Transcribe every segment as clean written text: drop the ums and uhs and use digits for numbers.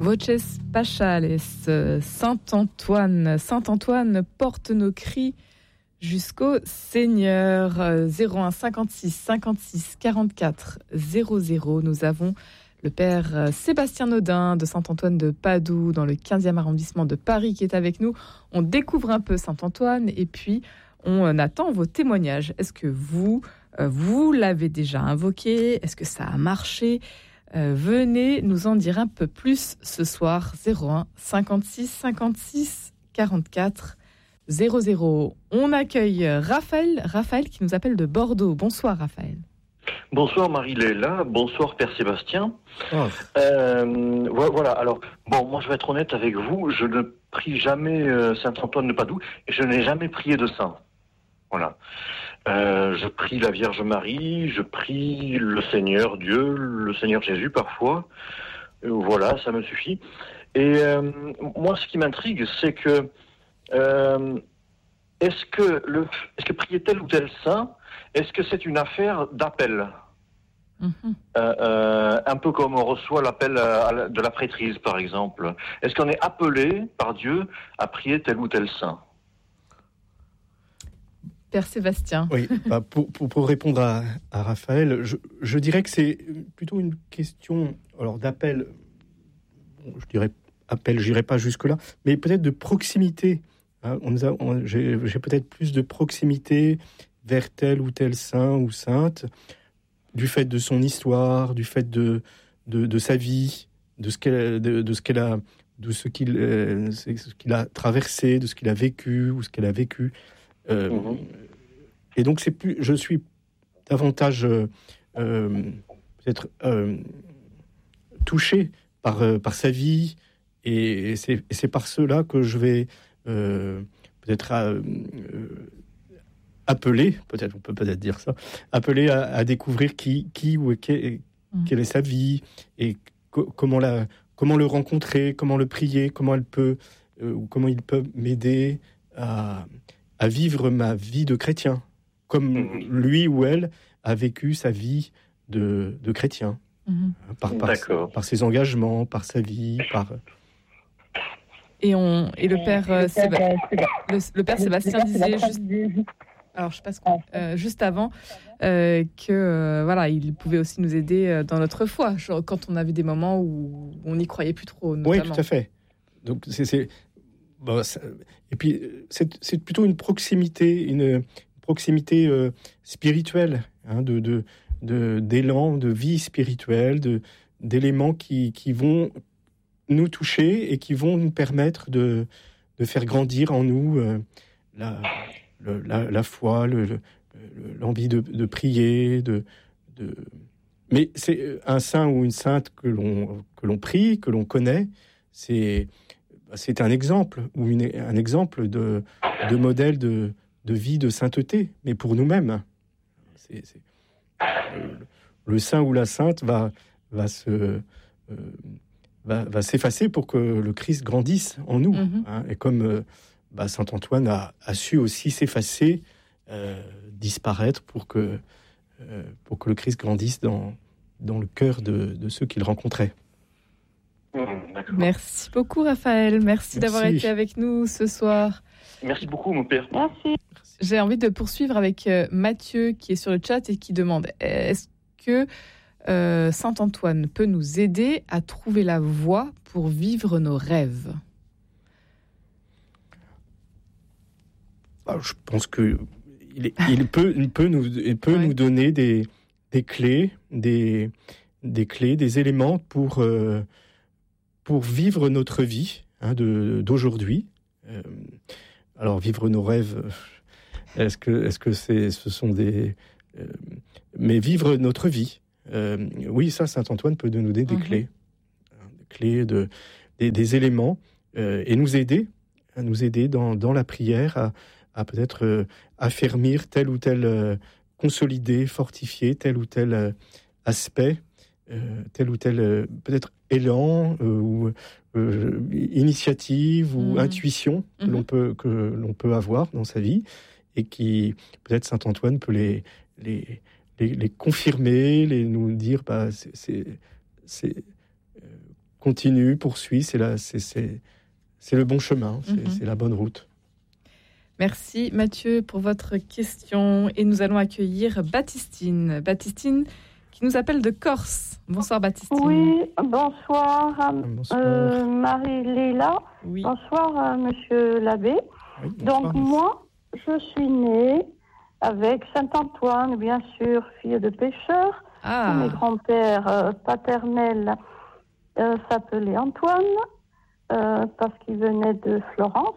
Voces Pachales, Saint-Antoine. Saint-Antoine porte nos cris jusqu'au Seigneur. 01 56 56 44 00. Nous avons le père Sébastien Naudin de Saint-Antoine de Padoue, dans le 15e arrondissement de Paris, qui est avec nous. On découvre un peu Saint-Antoine et puis on attend vos témoignages. Est-ce que vous l'avez déjà invoqué? Est-ce que ça a marché? Venez nous en dire un peu plus ce soir. 01 56 56 44 00. On accueille Raphaël qui nous appelle de Bordeaux. Bonsoir Raphaël. Bonsoir Marie-Léla, bonsoir Père Sébastien. Oh. Voilà, alors, bon, moi je vais être honnête avec vous, je ne prie jamais Saint-Antoine de Padoue et je n'ai jamais prié de saint. Voilà. Je prie la Vierge Marie, je prie le Seigneur Dieu, le Seigneur Jésus parfois. Voilà, ça me suffit. Et moi, ce qui m'intrigue, c'est que est-ce que prier tel ou tel saint, est-ce que c'est une affaire d'appel? Un peu comme on reçoit l'appel de la prêtrise, par exemple. Est-ce qu'on est appelé par Dieu à prier tel ou tel saint? Père Sébastien. Oui, pour répondre à Raphaël, je dirais que c'est plutôt une question d'appel. Bon, je dirais appel, j'irai pas jusque-là, mais peut-être de proximité. Hein, j'ai peut-être plus de proximité vers tel ou tel saint ou sainte, du fait de son histoire, du fait de sa vie, de ce qu'il a traversé, de ce qu'il a vécu ou ce qu'elle a vécu. Et donc je suis davantage peut-être touché par sa vie, et c'est par cela que je vais peut-être appeler, peut-être on peut peut-être dire ça, appeler à découvrir qui ou quelle est sa vie, et comment le rencontrer, comment le prier, comment il peut m'aider à vivre ma vie de chrétien, comme lui ou elle a vécu sa vie de chrétien, par ses engagements, par sa vie, Et le père Sébastien disait juste avant que il pouvait aussi nous aider dans notre foi, quand on avait des moments où on n'y croyait plus trop. Notamment. Oui, tout à fait. Donc et puis c'est plutôt une proximité spirituelle, hein, d'élan, de vie spirituelle, d'éléments qui vont nous toucher et qui vont nous permettre de faire grandir en nous la foi, l'envie de prier, mais c'est un saint ou une sainte que l'on prie, que l'on connaît, c'est un exemple, ou un exemple de modèle de vie de sainteté, mais pour nous-mêmes. Le saint ou la sainte va s'effacer pour que le Christ grandisse en nous. Hein, et comme saint Antoine a su aussi s'effacer, disparaître pour que le Christ grandisse dans le cœur de ceux qu'il rencontrait. Merci beaucoup Raphaël, merci d'avoir été avec nous ce soir. Merci beaucoup mon père. Merci. J'ai envie de poursuivre avec Mathieu qui est sur le chat et qui demande: est-ce que Saint Antoine peut nous aider à trouver la voie pour vivre nos rêves? Je pense que il peut nous donner des clés, des éléments pour vivre notre vie, hein, d'aujourd'hui. Alors vivre nos rêves, est-ce que ce sont des mais vivre notre vie. Oui, ça, Saint Antoine peut nous donner des clés, des éléments, et nous aider dans la prière à peut-être affermir tel ou tel, consolider, fortifier tel ou tel aspect, tel ou tel peut-être élan ou initiative ou intuition que l'on peut avoir dans sa vie, et qui peut-être Saint Antoine peut les confirmer, nous dire continue, poursuit, c'est le bon chemin, c'est la bonne route. Merci Mathieu pour votre question et nous allons accueillir Baptistine. Baptistine qui nous appelle de Corse. Bonsoir Baptistine. Oui, bonsoir, Bonsoir. Marie-Léla. Oui. Bonsoir Monsieur l'abbé. Oui, bonsoir. Donc moi, je suis née avec Saint-Antoine, bien sûr, fille de pêcheur. Mes grands-pères paternels s'appelaient Antoine parce qu'ils venaient de Florence.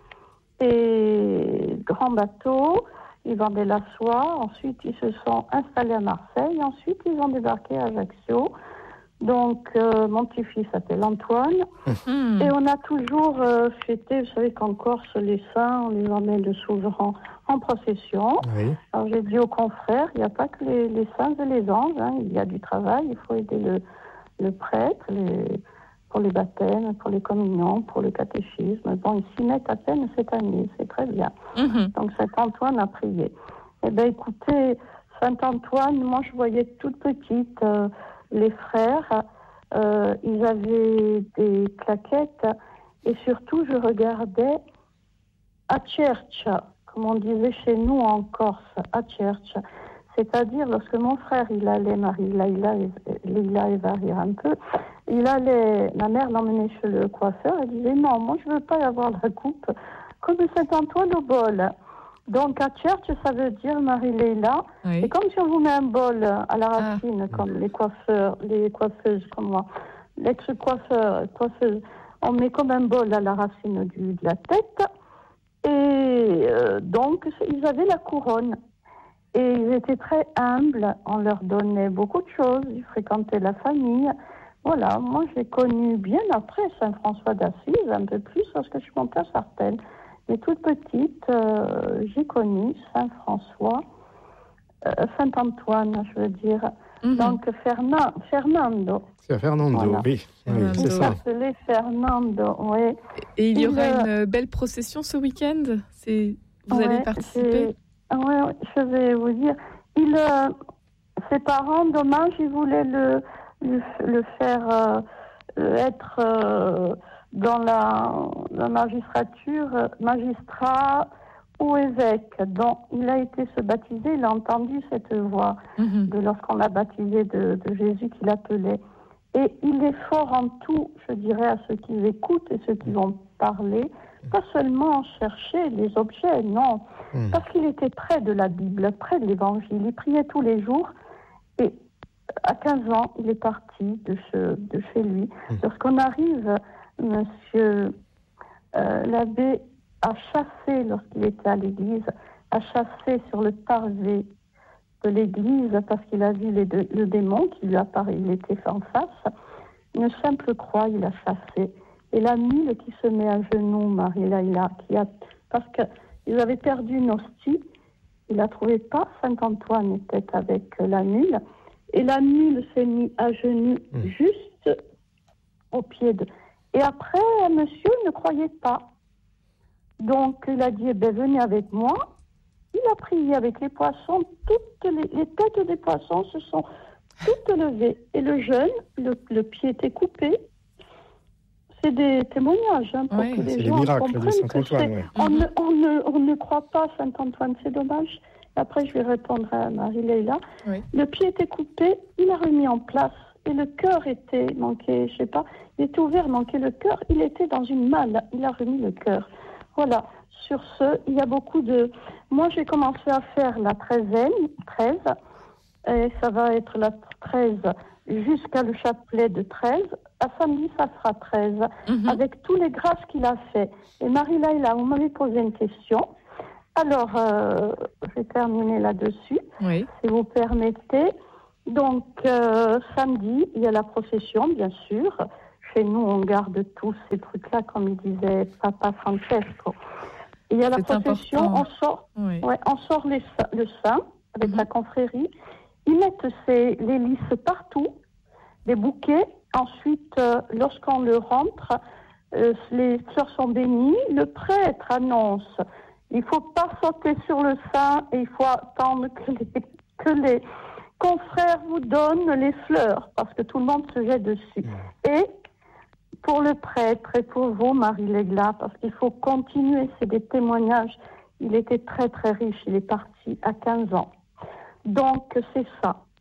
Et grand bateau, ils vendaient la soie. Ensuite, ils se sont installés à Marseille. Ensuite, ils ont débarqué à Ajaccio. Donc, mon petit-fils s'appelle Antoine. Et on a toujours fêté, vous savez qu'en Corse, les saints, on les emmène souvent en procession. Oui. Alors, j'ai dit aux confrères, il n'y a pas que les saints et les anges. Il y a du travail. Il faut aider le prêtre, pour les baptêmes, pour les communions, pour le catéchisme. Bon, ils s'y mettent à peine cette année, c'est très bien. Donc Saint-Antoine a prié. Eh bien, écoutez, Saint-Antoine, moi je voyais toute petite les frères, ils avaient des claquettes et surtout je regardais à church, comme on disait chez nous en Corse, à church. C'est-à-dire, lorsque mon frère, il allait, Marie-Léla va rire un peu, ma mère l'emmenait chez le coiffeur, elle disait, non, moi je veux pas avoir la coupe comme Saint-Antoine au bol. Donc, à church, ça veut dire, Marie-Léla, c'est comme si on vous met un bol à la racine, comme les coiffeuses comme moi. Coiffeuse, on met comme un bol à la racine de la tête, et donc, ils avaient la couronne. Et ils étaient très humbles, on leur donnait beaucoup de choses, ils fréquentaient la famille. Voilà, moi j'ai connu bien après Saint-François d'Assise, un peu plus lorsque je suis montée à Sartène. Mais toute petite, j'ai connu Saint-François, Saint-Antoine, je veux dire. Donc Fernando. C'est Fernando, voilà. Oui, c'est ça. Il s'appelait Fernando, oui. Et il y aura une belle procession ce week-end ? Vous allez participer ? Oui, je vais vous dire. Ses parents, dommage, ils voulaient le faire être dans la magistrature, magistrat ou évêque. Donc, il a été se baptiser, il a entendu cette voix de lorsqu'on l'a baptisé de Jésus qu'il appelait. Et il est fort en tout, je dirais, à ceux qui écoutent et ceux qui vont parler. Pas seulement chercher les objets, non. Parce qu'il était près de la Bible, près de l'Évangile. Il priait tous les jours. Et à 15 ans, il est parti de chez lui. Lorsqu'on arrive, monsieur l'abbé a chassé, lorsqu'il était à l'église, a chassé sur le parvé de l'église, parce qu'il a vu le démon qui lui apparaît, il était en face. Une simple croix, il a chassé. Et la mule qui se met à genoux, Marie-Léla, parce qu'ils avaient perdu une hostie, il la trouvait pas, Saint-Antoine était avec la mule, et la mule s'est mise à genoux juste au pied de... Et après, monsieur ne croyait pas. Donc, il a dit, venez avec moi. Il a prié avec les poissons, toutes les têtes des poissons se sont toutes levées. Et le jeune, le pied était coupé. C'est des témoignages pour que les gens comprennent que c'est... On ne croit pas Saint-Antoine, c'est dommage. Après, je vais répondre à Marie-Léla. Le pied était coupé, il a remis en place. Et le cœur était manqué, je sais pas, il était ouvert, manquait le cœur. Il était dans une malle, il a remis le cœur. Voilà. Sur ce, il y a beaucoup de... Moi, j'ai commencé à faire la 13, et ça va être la 13 jusqu'à le chapelet de 13. À samedi, ça sera 13, avec tous les grâces qu'il a fait. Et Marie-Léla, vous m'avez posé une question. Alors, je vais terminer là-dessus, si vous permettez. Donc, samedi, il y a la procession, bien sûr. Chez nous, on garde tous ces trucs-là, comme il disait Papa Francesco. Il y a la procession, on sort le saint avec la confrérie. Ils mettent les lys partout, des bouquets. Ensuite, lorsqu'on le rentre, les fleurs sont bénies. Le prêtre annonce, il ne faut pas sauter sur le saint et il faut attendre que les confrères vous donnent les fleurs, parce que tout le monde se jette dessus. Et pour le prêtre et pour vous, Marie Legla, parce qu'il faut continuer. C'est des témoignages. Il était très, très riche. Il est parti à 15 ans. Donc, c'est ça.